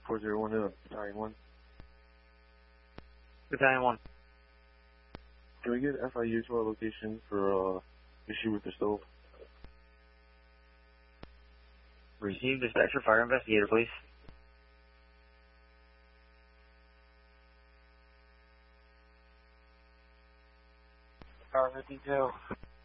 4010, Battalion 1. Battalion 1. Can we get FIU to our location for issue with the stove? Receive dispatcher, fire investigator, please. Power 52.